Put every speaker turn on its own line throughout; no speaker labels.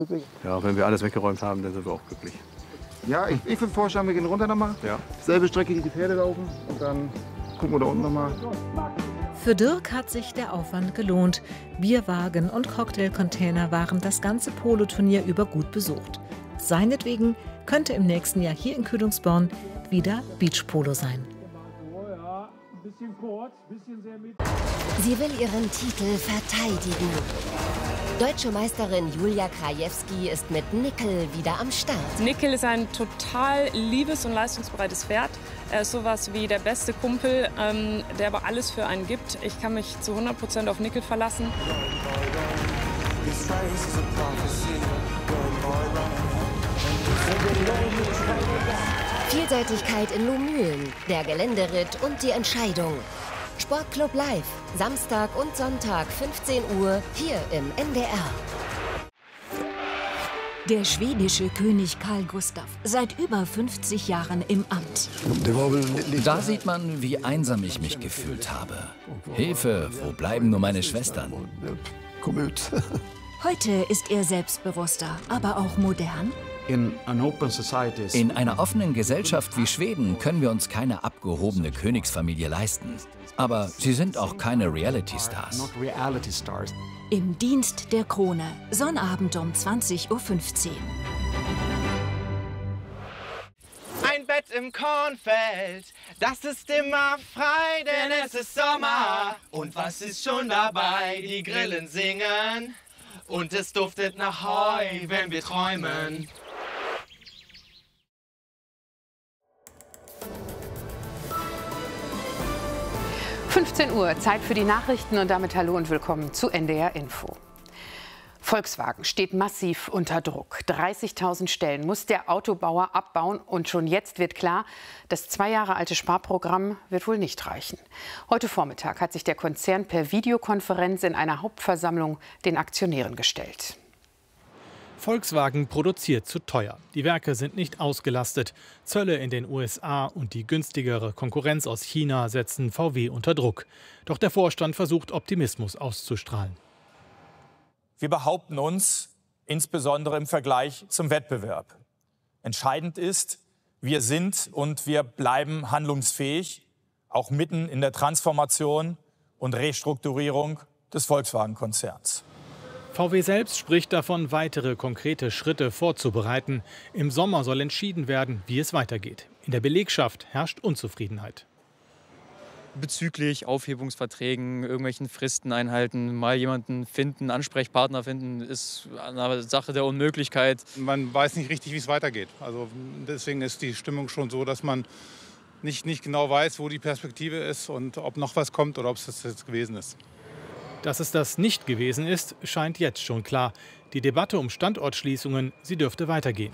Ja, wenn wir alles weggeräumt haben, dann sind wir auch glücklich.
Ja, ich würde vorschlagen, wir gehen runter nochmal.
Ja.
Selbe Strecke die Pferde laufen und dann gucken wir da unten nochmal.
Für Dirk hat sich der Aufwand gelohnt. Bierwagen und Cocktailcontainer waren das ganze Poloturnier über gut besucht. Seinetwegen könnte im nächsten Jahr hier in Kühlungsborn wieder Beachpolo sein.
Sie will ihren Titel verteidigen. Deutsche Meisterin Julia Krajewski ist mit Nickel wieder am Start.
Nickel ist ein total liebes und leistungsbereites Pferd. Er ist sowas wie der beste Kumpel, der aber alles für einen gibt. Ich kann mich zu 100% auf Nickel verlassen.
Vielseitigkeit in Lohmühlen, der Geländeritt und die Entscheidung. Sportclub Live, Samstag und Sonntag 15 Uhr hier im NDR.
Der schwedische König Karl Gustav, seit über 50 Jahren im Amt.
Da sieht man, wie einsam ich mich gefühlt habe. Hilfe, wo bleiben nur meine Schwestern?
Heute ist er selbstbewusster, aber auch modern.
In einer offenen Gesellschaft wie Schweden können wir uns keine abgehobene Königsfamilie leisten. Aber sie sind auch keine Reality-Stars.
Im Dienst der Krone, Sonnabend um 20:15 Uhr.
Ein Bett im Kornfeld, das ist immer frei, denn es ist Sommer. Und was ist schon dabei? Die Grillen singen und es duftet nach Heu, wenn wir träumen.
Uhr, Zeit für die Nachrichten und damit hallo und willkommen zu NDR Info. Volkswagen steht massiv unter Druck. 30.000 Stellen muss der Autobauer abbauen und schon jetzt wird klar, das 2 Jahre alte Sparprogramm wird wohl nicht reichen. Heute Vormittag hat sich der Konzern per Videokonferenz in einer Hauptversammlung den Aktionären gestellt.
Volkswagen produziert zu teuer. Die Werke sind nicht ausgelastet. Zölle in den USA und die günstigere Konkurrenz aus China setzen VW unter Druck. Doch der Vorstand versucht, Optimismus auszustrahlen.
Wir behaupten uns, insbesondere im Vergleich zum Wettbewerb. Entscheidend ist, wir sind und wir bleiben handlungsfähig, auch mitten in der Transformation und Restrukturierung des Volkswagen-Konzerns.
VW selbst spricht davon, weitere konkrete Schritte vorzubereiten. Im Sommer soll entschieden werden, wie es weitergeht. In der Belegschaft herrscht Unzufriedenheit.
Bezüglich Aufhebungsverträgen, irgendwelchen Fristen einhalten, mal jemanden finden, Ansprechpartner finden, ist eine Sache der Unmöglichkeit.
Man weiß nicht richtig, wie es weitergeht. Also deswegen ist die Stimmung schon so, dass man nicht genau weiß, wo die Perspektive ist und ob noch was kommt oder ob es das jetzt gewesen ist.
Dass es das nicht gewesen ist, scheint jetzt schon klar. Die Debatte um Standortschließungen, sie dürfte weitergehen.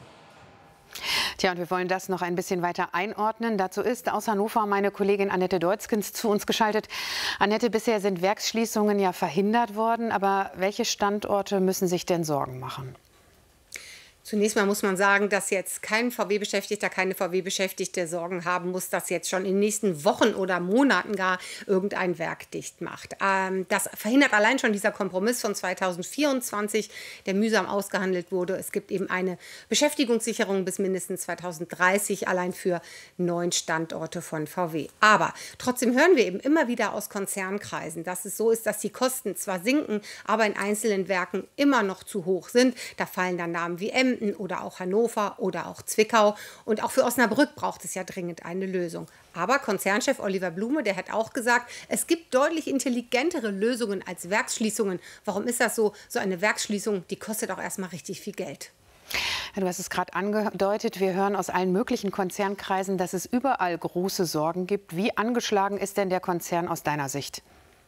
Tja, und wir wollen das noch ein bisschen weiter einordnen. Dazu ist aus Hannover meine Kollegin Annette Deutzkens zu uns geschaltet. Annette, bisher sind Werksschließungen ja verhindert worden. Aber welche Standorte müssen sich denn Sorgen machen?
Zunächst mal muss man sagen, dass jetzt kein VW-Beschäftigter, keine VW-Beschäftigte Sorgen haben muss, dass jetzt schon in den nächsten Wochen oder Monaten gar irgendein Werk dicht macht. Das verhindert allein schon dieser Kompromiss von 2024, der mühsam ausgehandelt wurde. Es gibt eben eine Beschäftigungssicherung bis mindestens 2030, allein für 9 Standorte von VW. Aber trotzdem hören wir eben immer wieder aus Konzernkreisen, dass es so ist, dass die Kosten zwar sinken, aber in einzelnen Werken immer noch zu hoch sind. Da fallen dann Namen wie Emden oder auch Hannover oder auch Zwickau. Und auch für Osnabrück braucht es ja dringend eine Lösung. Aber Konzernchef Oliver Blume, der hat auch gesagt, es gibt deutlich intelligentere Lösungen als Werksschließungen. Warum ist das so? So eine Werksschließung, die kostet auch erstmal richtig viel Geld.
Ja, du hast es gerade angedeutet, wir hören aus allen möglichen Konzernkreisen, dass es überall große Sorgen gibt. Wie angeschlagen ist denn der Konzern aus deiner Sicht?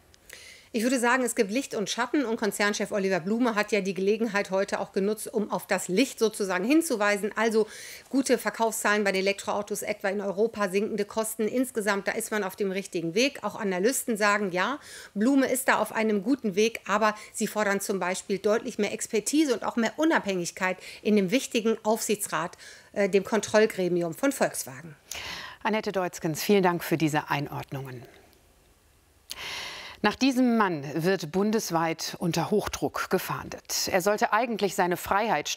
Ich würde sagen, es gibt Licht und Schatten und Konzernchef Oliver Blume hat ja die Gelegenheit heute auch genutzt, um auf das Licht sozusagen hinzuweisen. Also gute Verkaufszahlen bei den Elektroautos, etwa in Europa, sinkende Kosten. Insgesamt, da ist man auf dem richtigen Weg. Auch Analysten sagen, ja, Blume ist da auf einem guten Weg, aber sie fordern zum Beispiel deutlich mehr Expertise und auch mehr Unabhängigkeit in dem wichtigen Aufsichtsrat, dem Kontrollgremium von Volkswagen.
Annette Deutzkens, vielen Dank für diese Einordnungen. Nach diesem Mann wird bundesweit unter Hochdruck gefahndet. Er sollte eigentlich seine Freiheit